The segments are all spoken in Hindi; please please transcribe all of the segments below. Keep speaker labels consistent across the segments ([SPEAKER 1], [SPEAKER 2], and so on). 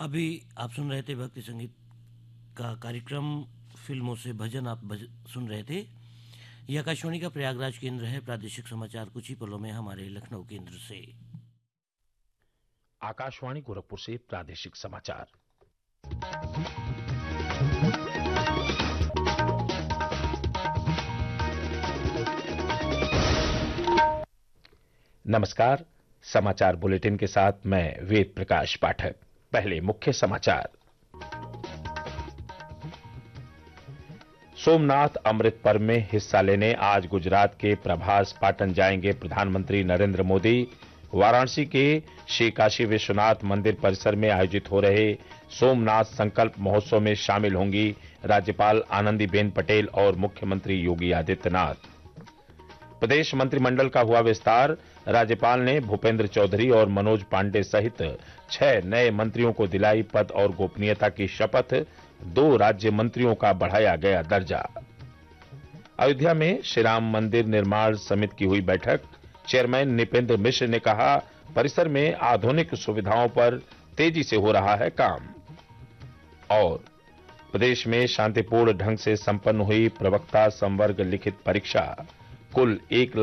[SPEAKER 1] अभी आप सुन रहे थे भक्ति संगीत का कार्यक्रम फिल्मों से भजन सुन रहे थे। यह आकाशवाणी का प्रयागराज केंद्र है। प्रादेशिक समाचार कुछ ही पलों में हमारे लखनऊ केंद्र से।
[SPEAKER 2] आकाशवाणी गोरखपुर से प्रादेशिक समाचार। नमस्कार, समाचार बुलेटिन के साथ मैं वेद प्रकाश पाठक। पहले मुख्य समाचार। सोमनाथ अमृत पर्व में हिस्सा लेने आज गुजरात के प्रभास पाटन जाएंगे प्रधानमंत्री नरेंद्र मोदी। वाराणसी के श्री काशी विश्वनाथ मंदिर परिसर में आयोजित हो रहे सोमनाथ संकल्प महोत्सव में शामिल होंगी राज्यपाल आनंदीबेन पटेल और मुख्यमंत्री योगी आदित्यनाथ। प्रदेश मंत्रिमंडल का हुआ विस्तार। राज्यपाल ने भूपेंद्र चौधरी और मनोज पांडे सहित 6 नए मंत्रियों को दिलाई पद और गोपनीयता की शपथ। 2 राज्य मंत्रियों का बढ़ाया गया दर्जा। अयोध्या में श्री राम मंदिर निर्माण समिति की हुई बैठक। चेयरमैन निपेंद्र मिश्र ने कहा, परिसर में आधुनिक सुविधाओं पर तेजी से हो रहा है काम। और प्रदेश में शांतिपूर्ण ढंग से संपन्न हुई प्रवक्ता संवर्ग लिखित परीक्षा। कुल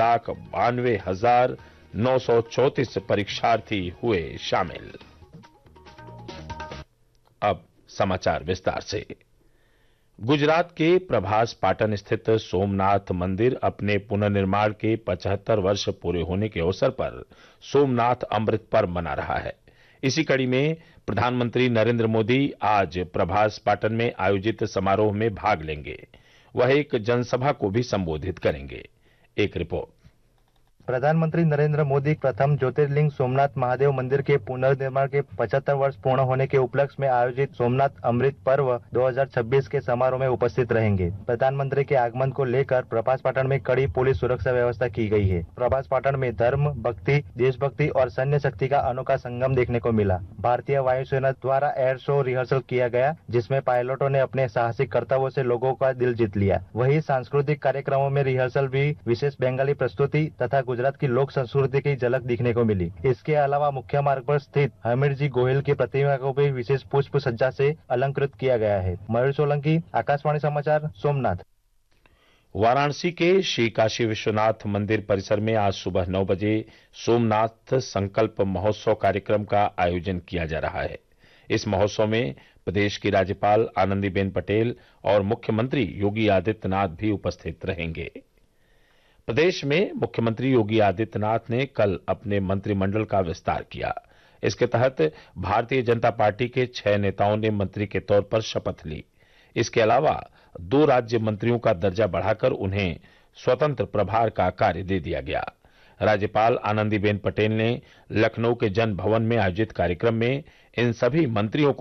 [SPEAKER 2] 1,92,934 परीक्षार्थी हुए शामिल। अब समाचार विस्तार से। गुजरात के प्रभास पाटन स्थित सोमनाथ मंदिर अपने पुनर्निर्माण के 75 वर्ष पूरे होने के अवसर पर सोमनाथ अमृत पर्व मना रहा है। इसी कड़ी में प्रधानमंत्री नरेंद्र मोदी आज प्रभास पाटन में आयोजित समारोह में भाग लेंगे। वह एक जनसभा को भी संबोधित करेंगे। एक रिपोर्ट।
[SPEAKER 3] प्रधानमंत्री नरेंद्र मोदी प्रथम ज्योतिर्लिंग सोमनाथ महादेव मंदिर के पुनर्निर्माण के 75 वर्ष पूर्ण होने के उपलक्ष्य में आयोजित सोमनाथ अमृत पर्व 2026 के समारोह में उपस्थित रहेंगे। प्रधानमंत्री के आगमन को लेकर प्रभास पाटन में कड़ी पुलिस सुरक्षा व्यवस्था की गई है। प्रभास पाटन में धर्म, भक्ति, देशभक्ति और सैन्य शक्ति का अनोखा संगम देखने को मिला। भारतीय वायुसेना द्वारा एयर शो रिहर्सल किया गया, जिसमें पायलटों ने अपने साहसिक कर्तव्यों से लोगों का दिल जीत लिया। वहीं सांस्कृतिक कार्यक्रमों में रिहर्सल भी विशेष बंगाली प्रस्तुति तथा गुजरात की लोक संस्कृति की झलक दिखने को मिली। इसके अलावा मुख्य मार्ग पर स्थित हमीरजी गोहिल की प्रतिमा को भी विशेष पुष्प सज्जा से अलंकृत किया गया है। मयूर सोलंकी, आकाशवाणी समाचार, सोमनाथ।
[SPEAKER 2] वाराणसी के श्री काशी विश्वनाथ मंदिर परिसर में आज सुबह 9 बजे सोमनाथ संकल्प महोत्सव कार्यक्रम का आयोजन किया जा रहा है। इस महोत्सव में प्रदेश की राज्यपाल आनंदीबेन पटेल और मुख्यमंत्री योगी आदित्यनाथ भी उपस्थित रहेंगे। प्रदेश में मुख्यमंत्री योगी आदित्यनाथ ने कल अपने मंत्रिमंडल का विस्तार किया। इसके तहत भारतीय जनता पार्टी के 6 नेताओं ने मंत्री के तौर पर शपथ ली। इसके अलावा 2 राज्य मंत्रियों का दर्जा बढ़ाकर उन्हें स्वतंत्र प्रभार का कार्य दे दिया गया। राज्यपाल आनंदीबेन पटेल ने लखनऊ के जन भवन में आयोजित कार्यक्रम में इन सभी मंत्रियों को